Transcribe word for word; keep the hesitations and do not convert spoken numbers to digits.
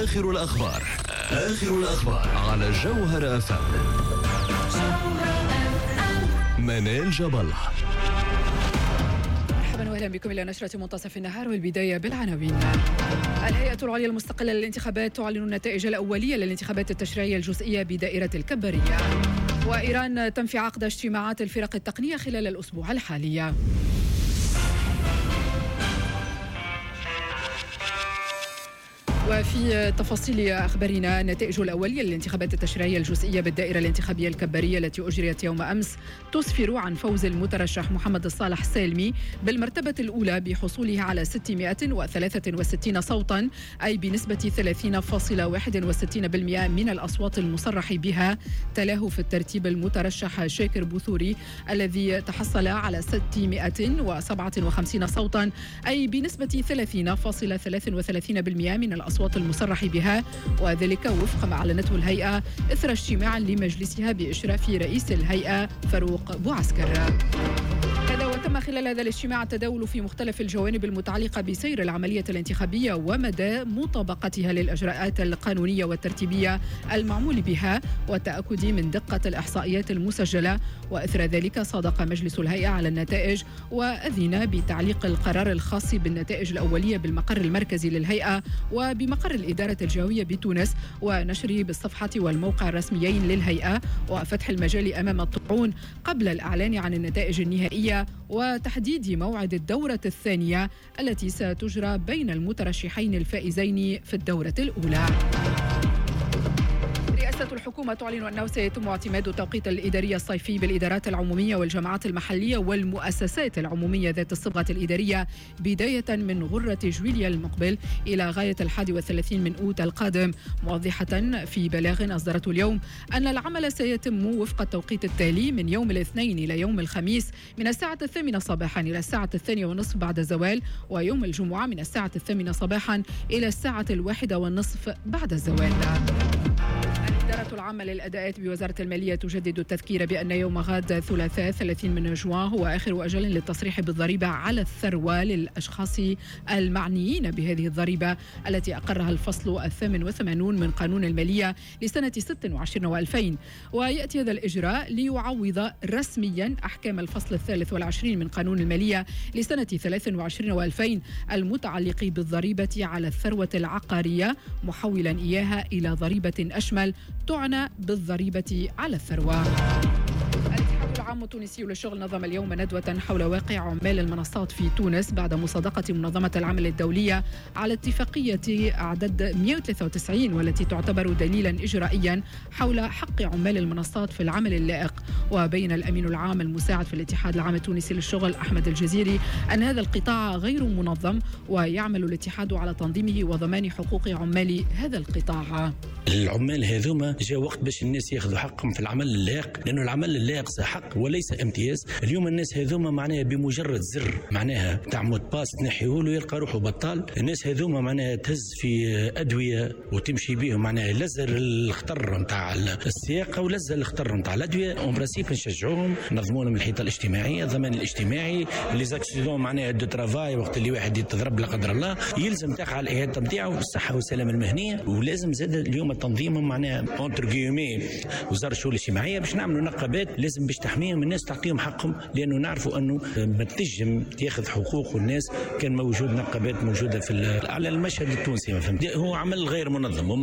آخر الأخبار آخر الأخبار على جوهر أف أم. منال جبل. مرحبا واهلا بكم الى نشرة منتصف النهار، والبداية بالعناوين. الهيئة العليا المستقلة للانتخابات تعلن النتائج الأولية للانتخابات التشريعية الجزئية بدائرة الكبرية. وإيران تنفي عقد اجتماعات الفرق التقنية خلال الأسبوع الحالي. وفي تفاصيل أخبارنا، النتائج الأولية للانتخابات التشريعية الجزئية بالدائرة الانتخابية الكبرية التي أجريت يوم أمس تسفر عن فوز المترشح محمد الصالح سالمي بالمرتبة الأولى بحصوله على ستمائة وثلاثة وستين صوتا، أي بنسبة ثلاثين فاصلة واحد وستين بالمئة من الأصوات المصرح بها. تلاه في الترتيب المترشح شاكر بوثوري الذي تحصل على ستمائة وسبعة وخمسين صوتا، أي بنسبة ثلاثين فاصلة ثلاثة وثلاثين بالمئة من الأصوات الأصوات المصرح بها، وذلك وفق ما أعلنته الهيئة إثر اجتماع لمجلسها بإشراف رئيس الهيئة فاروق بوعسكر. هذا وتم خلال هذا الاجتماع التداول في مختلف الجوانب المتعلقة بسير العملية الانتخابية ومدى مطابقتها للإجراءات القانونية والترتيبية المعمول بها، والتأكد من دقة الإحصائيات المسجلة. وإثر ذلك صادق مجلس الهيئة على النتائج، وأذن بتعليق القرار الخاص بالنتائج الأولية بالمقر المركزي للهيئة وبمقر الإدارة الجوية بتونس، ونشره بالصفحة والموقع الرسميين للهيئة، وفتح المجال أمام الطاعون قبل الإعلان عن النتائج النهائية وتحديد موعد الدورة الثانية التي ستجرى بين المترشحين الفائزين في الدورة الأولى. رئاسة الحكومة تعلن أنه سيتم اعتماد التوقيت الإداري الصيفي بالإدارات العمومية والجماعات المحلية والمؤسسات العمومية ذات الصبغة الإدارية بداية من غرة جويليا المقبل إلى غاية الحادي والثلاثين من أوت القادم، موضحة في بلاغ أصدرته اليوم أن العمل سيتم وفق التوقيت التالي من يوم الاثنين إلى يوم الخميس من الساعة الثامنة صباحا إلى الساعة الثانية والنصف بعد الزوال، ويوم الجمعة من الساعة الثامنة صباحا إلى الساعة الواحدة والنصف بعد الزوال. الإدارة العامة للأداءات بوزارة المالية تجدد التذكير بأن يوم غد ثلاثاء ثلاثين من جوان هو آخر أجل للتصريح بالضريبة على الثروة للأشخاص المعنيين بهذه الضريبة التي أقرها الفصل الثامن والثمانون من قانون المالية لسنة ستة وعشرين وألفين. ويأتي هذا الإجراء ليعوض رسميا أحكام الفصل الثالث والعشرين من قانون المالية لسنة ثلاثة وعشرين وألفين المتعلق بالضريبة على الثروة العقارية، محولا إياها إلى ضريبة أشمل تعنى بالضريبة على الثروة. الاتحاد العام التونسي للشغل نظم اليوم ندوة حول واقع عمال المنصات في تونس بعد مصادقة منظمة العمل الدولية على اتفاقية عدد مئة وثلاثة وتسعين، والتي تعتبر دليلا إجرائيا حول حق عمال المنصات في العمل اللائق. وبين الأمين العام المساعد في الاتحاد العام التونسي للشغل أحمد الجزيري أن هذا القطاع غير منظم، ويعمل الاتحاد على تنظيمه وضمان حقوق عمال هذا القطاع. العمال هذوما جاء وقت باش الناس ياخذوا حقهم في العمل اللائق، لأنه العمل اللائق حق وليس امتياز. اليوم الناس هذوما معناها بمجرد زر معناها تاع مود باس تنحيه له يلقى روحه بطال. الناس هذوما معناها تهز في أدوية وتمشي بهم، معناها لزر الخطر نتاع السياقة ولزر الخطر نتاع الأدوية. اون برانسيب نشجعوهم، نظموا لهم الحيطة الاجتماعية، الضمان الاجتماعي، لي زاكسيدون معناها دو ترافاي وقت اللي واحد يتضرب لا قدر الله يلزم تقع الإعادة نتاعو بالصحة والسلامة المهنية. ولازم زاد اليوم التنظيم معناها اونتر جيومي وزارة الشؤون الاجتماعية باش نعملوا نقابات لازم باش تحميهم الناس، تعطيهم حقهم، لأنه نعرفوا أنه ما تنجم تاخذ حقوق الناس كان موجود نقابات موجودة في على المشهد التونسي. ما فهمت، هو عمل غير منظم.